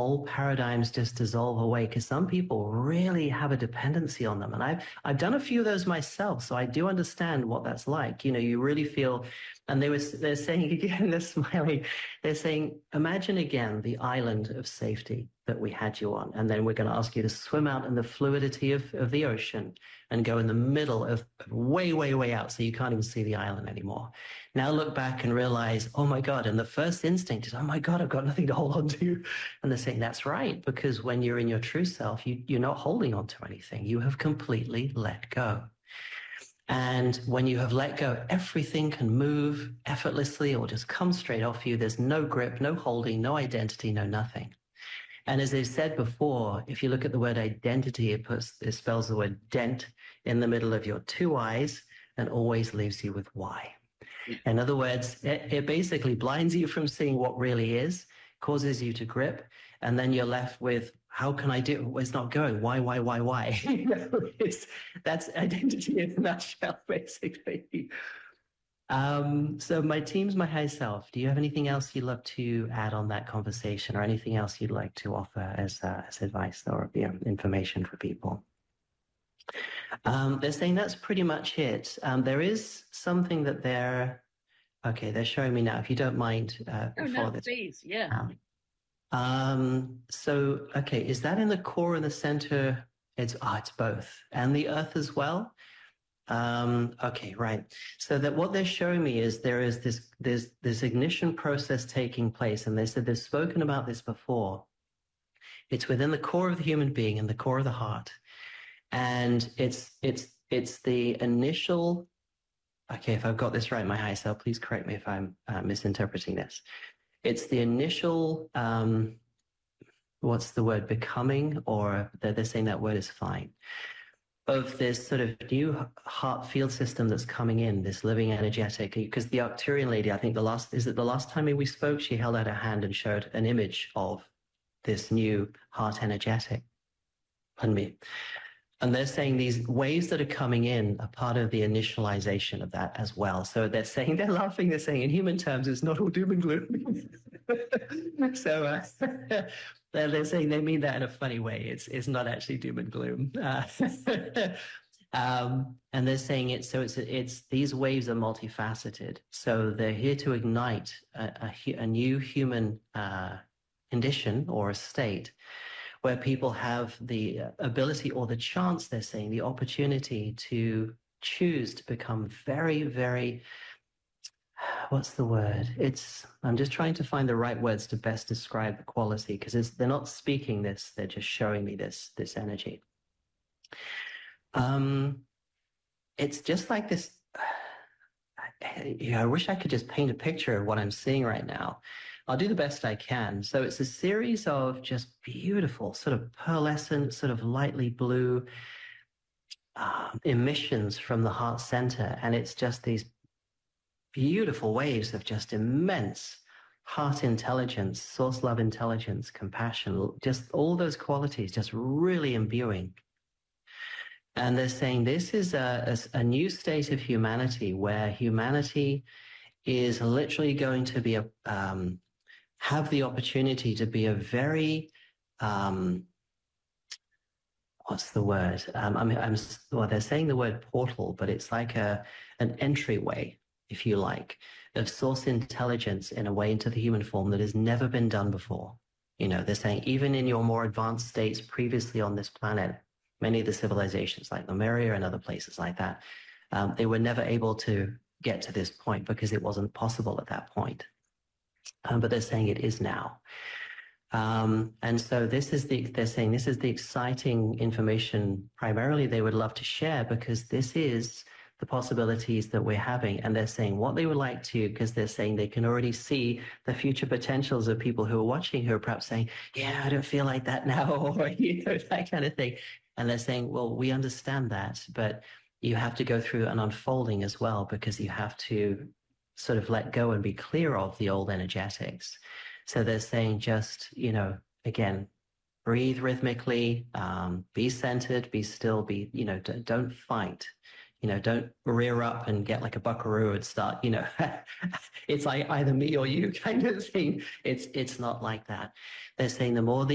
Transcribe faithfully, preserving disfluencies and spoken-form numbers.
old paradigms just dissolve away because some people really have a dependency on them. And I've I've done a few of those myself, so I do understand what that's like. You know, you really feel, and they were they're saying again, they're smiling, they're saying, imagine again the island of safety that we had you on, and then we're going to ask you to swim out in the fluidity of, of the ocean and go in the middle of way, way, way out so you can't even see the island anymore. Now look back and realize, oh my God, and the first instinct is, oh my God, I've got nothing to hold on to. And they're saying that's right, because when you're in your true self, you, you're not holding on to anything. You have completely let go. And when you have let go, everything can move effortlessly or just come straight off you. There's no grip, no holding, no identity, no nothing. And as they've said before, if you look at the word identity, it puts, it spells the word dent in the middle of your two eyes and always leaves you with why. In other words, it, it basically blinds you from seeing what really is, causes you to grip, and then you're left with, how can I do it? It's not going. Why, why, why, why? You know, it's, that's identity in a nutshell, basically. Um, so my team's my high self. Do you have anything else you'd love to add on that conversation, or anything else you'd like to offer as, uh, as advice or, you know, information for people? Um, they're saying that's pretty much it. Um, there is something that they're, okay, they're showing me now, if you don't mind, uh, oh, before no, this. please, yeah. Um, um, so, okay, is that in the core and the center? It's, oh, it's both. And the earth as well? Um, okay, right. So that what they're showing me is there is this, there's this ignition process taking place. And they said they've spoken about this before. It's within the core of the human being and the core of the heart. And it's, it's, it's the initial, okay, if I've got this right, my high self, please correct me if I'm uh, misinterpreting this. It's the initial, um, what's the word, becoming, or they're, they're saying that word is fine, of this sort of new heart field system that's coming in, this living energetic, because the Arcturian lady, I think the last, is it the last time we spoke, she held out her hand and showed an image of this new heart energetic. Pardon me. And they're saying these waves that are coming in are part of the initialization of that as well. So they're saying, they're laughing, they're saying in human terms, it's not all doom and gloom. so uh, they're, they're saying they mean that in a funny way. It's, it's not actually doom and gloom. Uh, um, and they're saying it, so it's, it's, these waves are multifaceted. So they're here to ignite a, a, a new human uh, condition or a state where people have the ability or the chance, they're saying, the opportunity to choose to become very, very, what's the word? It's, I'm just trying to find the right words to best describe the quality, because they're not speaking this, they're just showing me this, this energy. Um, it's just like this, I, you know, I wish I could just paint a picture of what I'm seeing right now. I'll do the best I can. So it's a series of just beautiful, sort of pearlescent, sort of lightly blue uh, emissions from the heart center. And it's just these beautiful waves of just immense heart intelligence, source love intelligence, compassion, just all those qualities just really imbuing. And they're saying this is a, a, a new state of humanity where humanity is literally going to be a, um, have the opportunity to be a very, um, what's the word? Um, I'm, I'm, well, they're saying the word portal, but it's like a, an entryway, if you like, of source intelligence in a way into the human form that has never been done before. You know, they're saying even in your more advanced states previously on this planet, many of the civilizations like Lemuria and other places like that, um, they were never able to get to this point because it wasn't possible at that point. Um, but they're saying it is now. Um, and so this is the, they're saying this is the exciting information primarily they would love to share, because this is the possibilities that we're having. And they're saying what they would like to, because they're saying they can already see the future potentials of people who are watching, who are perhaps saying, yeah, I don't feel like that now, or, you know, that kind of thing. And they're saying, well, we understand that, but you have to go through an unfolding as well, because you have to sort of let go and be clear of the old energetics. So they're saying just, you know, again, breathe rhythmically, um, be centered, be still, be, you know, d- don't fight, you know, don't rear up and get like a buckaroo and start, you know, it's like either me or you kind of thing. It's, it's not like that. They're saying the more that